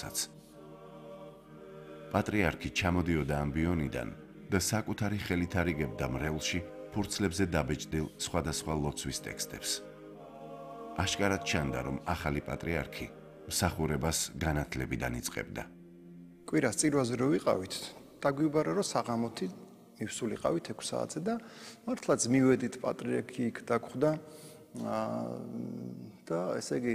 დროსაც. პატრიარქი ჩამოდიოდა ამბიონიდან და საკუთარი ხელით არიგებდა მრევლში ფურცლებზე დაბეჭდილ სხვადასხვა ლოცვის ტექსტებს. აშკარად ჩანდა, რომ ახალი პატრიარქი მსახურებას განათლებიდან იწყებდა. კვირას წირვაზე რო ვიყავით, დაგვიბარა რომ საღამოთი მივსულიყავით 6 საათზე და მართლაც მივედით პატრიარქი იქ დაგხვდა და ესე იგი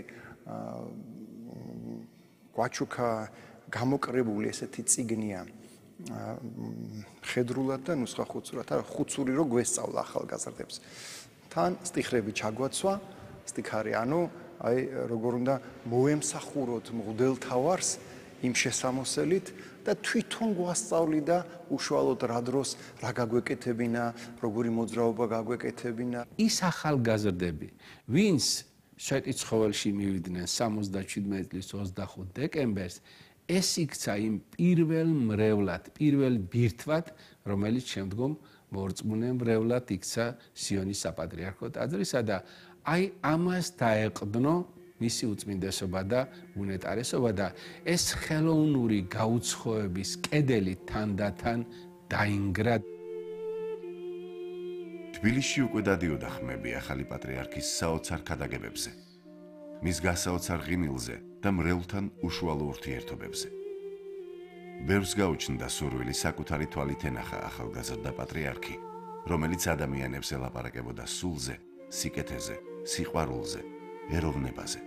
გვაჩუქა გამოკრებული ესეთი წიგნია ხედრულად და ნუსხახუცურად, არა ხუცური რო გვესწავლა ახალგაზრდებს. თან სტიხრები ჩაგვაცვა, სტიქარი, ანუ აი როგორ უნდა მოემსახუროთ მღვდელთავარს იმ შესამოსელით და თვითონ გვასწავლიდა უშუალოდ რა დროს რა გაგვეკეთებინა, როგორი მოძრაობა გაგვეკეთებინა. ის ახალგაზრდები, ვინც შეტიცხოველში მივიდნენ 77 წლის 25 დეკემბერს, ეს იქცა იმ პირველ მრევლად, პირველ ბირთვად, რომელიც შემდგომ მორწმუნე მრევლად იქცა სიონის საპატრიარქო ტაძრისა და აი ამას დაეყრდნო მისი უწმინდესობა და უნეტარესობა და ეს ხელოვნური გაუცხოების კედელი თანდათან დაინგრა. თბილისში უკვე დადიოდა ხმები ახალი პატრიარქის საოცარ ქადაგებებზე, მის გასაოცარ ღიმილზე და მრევლთან უშუალო ურთიერთობებზე. ბევრს გაუჩნდა სურვილი საკუთარი თვალით ენახა ახალგაზრდა პატრიარქი, რომელიც ადამიანებს ელაპარაკებოდა სულზე, სიკეთეზე, სიყვარულზე, ეროვნებაზე.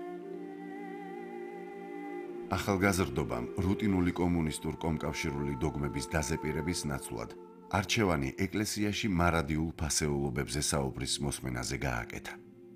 ახალგაზრდობამ რუტინული კომუნისტურ კომკავშირული დოგმების დაზეპირების ნაცვლად არჩევანი ეკლესიაში მარადიულ ფასეულობებზე საუბრის მოსმენაზე გააკეთა.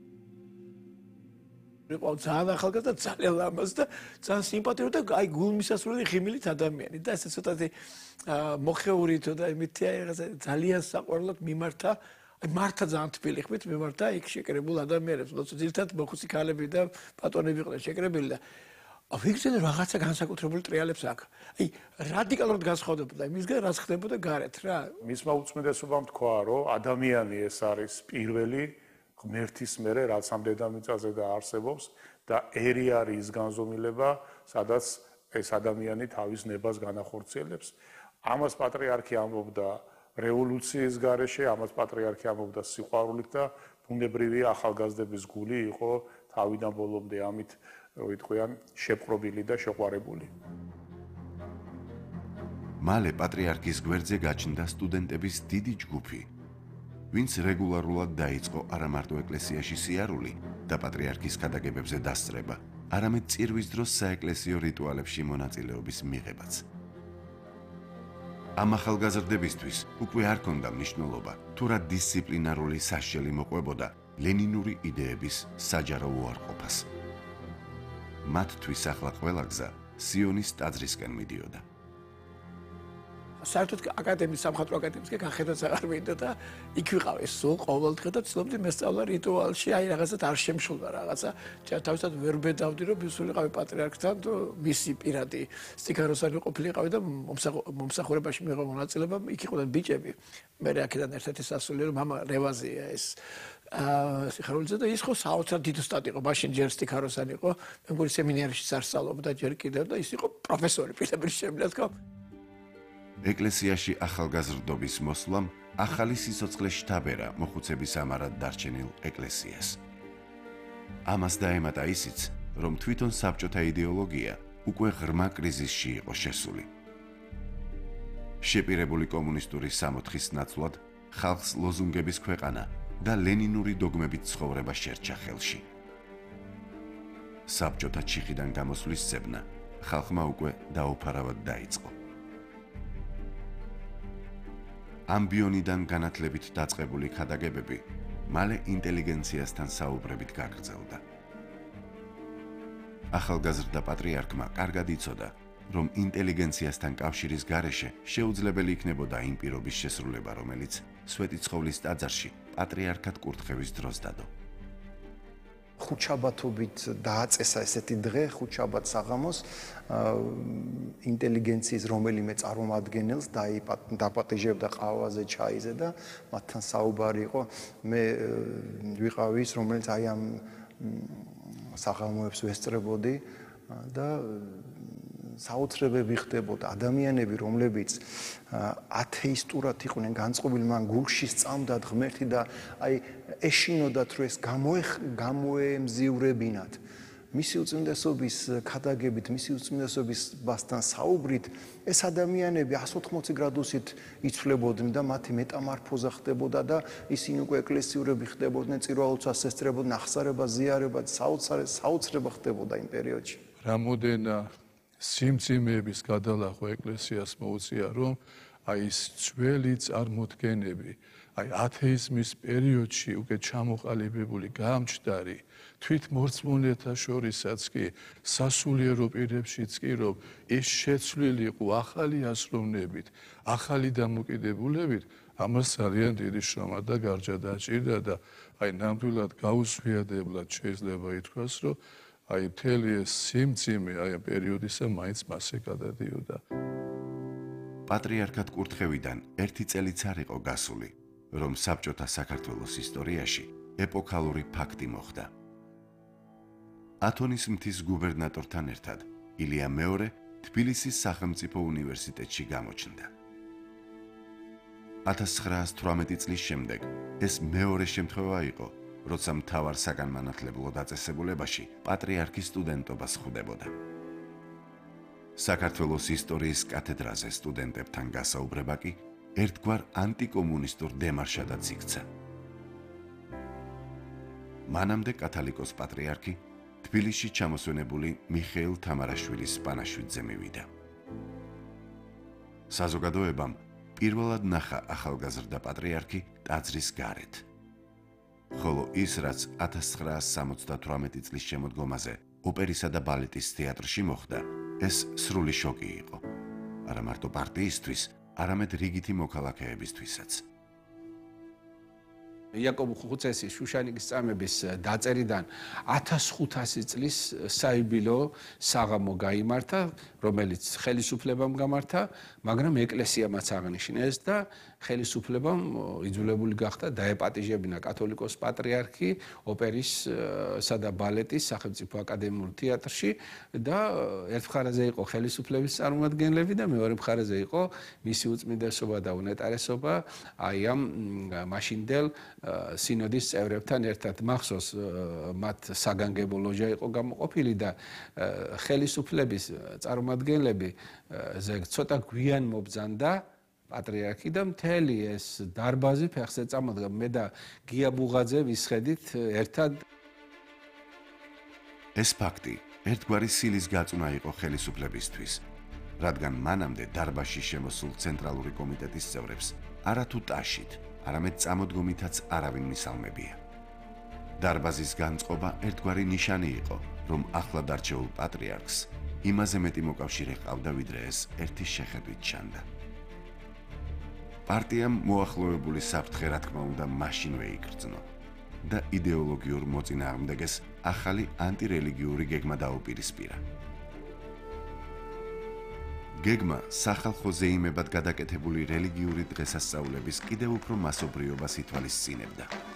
იყო ძალიან ახალგაზრდა, ძალიან ლამაზ და ძალიან სიმპათიური და აი გულმისასვლელი ღიმილით ადამიანი და ესე ცოტათი მოხეურითო და იმითი აი რაღაცა ძალიან საყვარლად მიმართა. აი მართა ძალიან თბილი ხმით მიმართა იქ შეკრებულ ადამიანებს, როცა ძირთად მოხუცი ქალები და პატრონები იყვნენ შეკრებილი და ვიგრძელე რაღაცა განსაკუთრებული ტრიალებს აქ. აი რადიკალურად განსხვავდებოდა იმისგან რაც ხდებოდა გარეთ რა. მისმა უწმიდესობამ თქვა, რომ ადამიანი ეს არის პირველი ღმერთის მერე, რაც ამ დედამიწაზე და არსებობს და ერი არის ის განზომილება, სადაც ეს ადამიანი თავის ნებას განახორციელებს. ამას პატრიარქი ამბობდა რევოლუციის გარეშე, ამას პატრიარქი ამბობდა სიყვარულით და ბუნებრივია ახალგაზრდების გული იყო თავიდან ბოლომდე ამით ვიტყვიან შეპყრობილი და შეყვარებული. მალე პატრიარქის გვერდზე გაჩნდა სტუდენტების დიდი ჯგუფი, ვინც რეგულარულად დაიწყო არა მარტო ეკლესიაში სიარული და პატრიარქის ქადაგებებზე დასწრება, არამედ წირვის დროს საეკლესიო რიტუალებში მონაწილეობის მიღებაც. ამ ახალგაზრდებისთვის უკვე არ ქონდა მნიშვნელობა, თუ რა დისციპლინარული სასჯელი მოყვებოდა ლენინური იდეების საჯარო უარყოფას. მათთვის ახლა ყველა გზა სიონის ტაძრისკენ მიდიოდა. საერთოდ აკადემიის სამხატვრო აკადემიისკენ გახედაც აღარ მინდა და იქ ვიყავი სულ ყოველდღე და ცდილობდი მესწავლა რიტუალში, აი რაღაცა არ შემშულდა რაღაცა. თავისთავად ვერ ბედავდი რომ ვისულიყავი პატრიარქთან და მისი პირადი სტიქაროსანი ყოფილიყავი და მომსახურებაში მიიღო მონაწილეობა, იქ იყვნენ ბიჭები. მე აქედან ერთ-ერთი სასულიერო მამა რევაზია ეს სიხარულიძე და ის ხო საოცარ დიდ უსტატი იყო, მაშინ ჯერ სტიქაროსანი იყო, მე მგონი სემინარიაში სარსალობდა ჯერ კიდევ და ის იყო პროფესორი პირდაპირ შემიძლია თქვა. ეკლესიაში ახალგაზრდობის მოსვლამ ახალი სიცოცხლე შთაბერა მოხუცების ამარად დარჩენილ ეკლესიას. ამას დაემატა ისიც, რომ თვითონ საბჭოთა იდეოლოგია უკვე ღრმა კრიზისში იყო შესული. შეპირებული კომუნისტური სამოთხის ნაცვლად ხალხს ლოზუნგების ქვეყანა და ლენინური დოგმებით ცხოვრება შერჩა ხელში. საბჭოთა ჩიხიდან გამოსვლის ძებნა ხალხმა უკვე დაუფარავად დაიწყო. ამბიონიდან განათლებით დაწყებული ქადაგებები მალე ინტელიგენციასთან საუბრებით გაგრძელდა. ახალგაზრდა პატრიარქმა კარგად იცოდა, რომ ინტელიგენციასთან კავშირის გარეშე შეუძლებელი იქნებოდა იმ პირობის შესრულება, რომელიც სვეტიცხოვლის ტაძარში პატრიარქად კურთხევის დროს დადო. ხუთშაბათობით დააწესა ესეთი დღე, ხუთშაბათ საღამოს ინტელიგენციის რომელიმე წარმომადგენელს დაპატიჟებდა ყავაზე, ჩაიზე და მათთან საუბარი იყო. მე ვიყავი ის, რომელიც აი ამ საღამოებს ვესწრებოდი და საოცრებები ხდებოდა, ადამიანები, რომლებიც ათეისტურად იყვნენ განწყობილი, მან გულში სწამდათ ღმერთი და აი ეშინოდათ, რომ ეს გამოემზივრებინათ. მისი უწმინდესობის ქადაგებით, მისი უწმინდესობასთან საუბრით, ეს ადამიანები 180 გრადუსით იცვლებოდნენ და მათი მეტამორფოზა ხდებოდა და ისინი უკვე ეკლესიურები ხდებოდნენ, წირვალოცვას ესწრებოდნენ, ახსარება, ზიარება, საოცრება ხდებოდა იმ პერიოდში. რამოდენა სიმძიმეების გადალახვა ეკლესიას მოუწია, რომ აი ეს ძველი წარმოდგენები, აი ათეიზმის პერიოდში უკვე ჩამოყალიბებული გამჩდარი თვითმორწმუნეთა შორისაც კი სასულიერო პირებშიც კი რომ ეს შეცვლილი იყო ახალი აზროვნებით, ახალი დამოკიდებულებით, ამას ძალიან დიდი შრომა და გარჯა დაჭირდა და აი ნამდვილად გაუზვიადებლად შეიძლება ითქვას, რომ აი მთელი ეს სიმძიმე აი ამ პერიოდისა მაინც მასე გადადიოდა. პატრიარქად კურთხევიდან ერთი წელიც არ იყო გასული, რომ საბჭოთა საქართველოს ისტორიაში ეპოქალური ფაქტი მოხდა. ათონის მთის გუბერნატორთან ერთად ილია მეორე თბილისის სახელმწიფო უნივერსიტეტში გამოჩნდა. 1918 წლის შემდეგ ეს მეორე შემთხვევა იყო, როცა მთავარ საგანმანათლებლო დაწესებულებაში პატრიარქი სტუდენტობას ხვდებოდა. საქართველოს ისტორიის კათედრაზე სტუდენტებთან გასაუბრება კი ერთგვარ ანტიკომუნისტურ დემარშადაც იქცა. მანამდე კათალიკოს პატრიარქი თბილისში ჩამოსვენებული მიხეილ თამარაშვილის პანაშვიდზე მივიდა. საზოგადოებამ პირველად ნახა ახალგაზრდა პატრიარქი ტაძრის გარეთ. ხოლო ის, რაც 1978 წლის შემოდგომაზე ოპერისა და ბალეტის თეატრში მოხდა, ეს სრული შოკი იყო. არა მარტო პარტიისთვის, არამედ რიგითი მოქალაქეებისთვისაც. იაკობ ხუცესის შუშანიკის წამების დაწერიდან 1500 წლის საიუბილეო საღამო გაიმართა, რომელიც ხელისუფლებამ გამართა, მაგრამ ეკლესიამაც აღნიშნეს და ხელისუფლებამ იძულებული გახდა დაეპატიჟებინა კათოლიკოს პატრიარქი ოპერისა და ბალეტის სახელმწიფო აკადემიურ თეატრში და ერთ მხარეზე იყო ხელისუფლების წარმომადგენლები და მეორე მხარეზე იყო მისი უწმინდესობა და უნეტარესობა აი ამ მაშინდელ სინოდის წევრებთან ერთად. მახსოვს მათ საგანგებო ლოჟა იყო გამოყოფილი და ხელისუფლების წარმომადგენლები ცოტა გვიან მობძანდა პატრიარქი და მთელი ეს დარბაზი ფეხზე წამოდგა. მე და გია ბუღაძე ვისხედით ერთად. ეს ფაქტი ერთგვარი სილის გაწუნა იყო ხელისუფლებისთვის, რადგან მანამდე დარბაზში შემოსულ ცენტრალური კომიტეტის წევრებს არათუ ტაშით, არამედ წამოდგომითაც არავინ მისალმებია. დარბაზის განწყობა ერთგვარი ნიშანი იყო, რომ ახლად არჩეულ პატრიარქს იმაზე მეტი მოკავშირე ჰყავდა, ვიდრე ეს ერთი შეხედვით ჩანდა. პარტიამ მოახლოებული საფრთხე, რა თქმა უნდა, მაშინვე იგრძნო და იდეოლოგიურ მოწინააღმდეგეს ახალი ანტირელიგიური გეგმა დაუპირისპირა. გეგმა სახალხო ზეიმებად გადაკეთებული რელიგიური დღესასწაულების კიდევ უფრო მასობრიობას ითვალისწინებდა.